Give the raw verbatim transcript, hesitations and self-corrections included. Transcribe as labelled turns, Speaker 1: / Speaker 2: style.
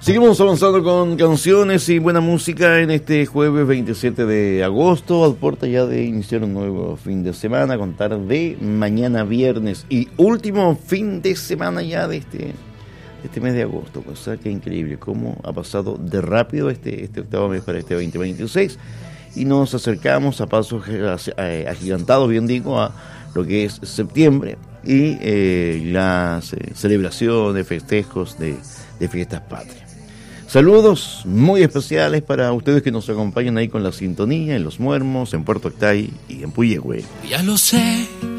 Speaker 1: Seguimos avanzando con canciones y buena música en este jueves veintisiete de agosto, a puerta ya de iniciar un nuevo fin de semana, a contar de mañana viernes y último fin de semana ya de este, de este mes de agosto. Pues, o sea, qué increíble cómo ha pasado de rápido este, este octavo mes para este veinte veintiséis y nos acercamos a pasos agigantados, bien digo, a lo que es septiembre y eh, las eh, celebraciones, festejos de, de fiestas patrias. Saludos muy especiales para ustedes que nos acompañan ahí con la sintonía en Los Muermos, en Puerto Octay y en Puyehue.
Speaker 2: Ya lo sé.